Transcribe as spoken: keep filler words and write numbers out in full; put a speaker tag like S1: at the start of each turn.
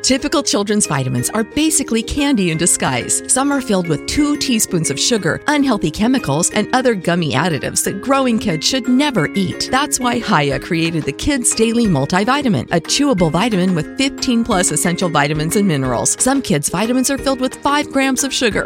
S1: Typical children's vitamins are basically candy in disguise. Some are filled with two teaspoons of sugar, unhealthy chemicals, and other gummy additives that growing kids should never eat. That's why Hiya created the Kids Daily Multivitamin, a chewable vitamin with fifteen plus essential vitamins and minerals. Some kids' vitamins are filled with five grams of sugar.